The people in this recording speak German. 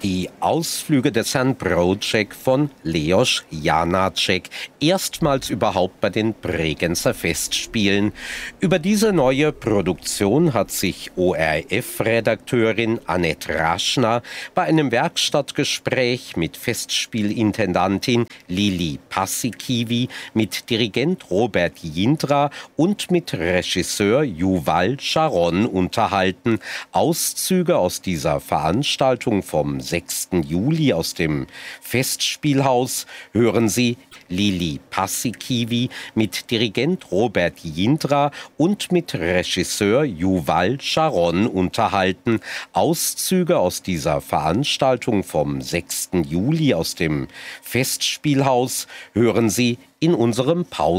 Die Ausflüge des Herrn Broček von Leoš Janáček, erstmals überhaupt bei den Bregenzer Festspielen. Über diese neue Produktion hat sich ORF-Redakteurin Annette Raschner bei einem Werkstattgespräch mit Festspielintendantin Lili Paasikivi, mit Dirigent Robert Jindra und mit Regisseur Yuval Sharon unterhalten. Auszüge aus dieser Veranstaltung vom 6. Juli aus dem Festspielhaus hören Sie. Lili Paasikivi mit Dirigent Robert Jindra und mit Regisseur Yuval Sharon unterhalten. Auszüge aus dieser Veranstaltung vom 6. Juli aus dem Festspielhaus hören Sie in unserem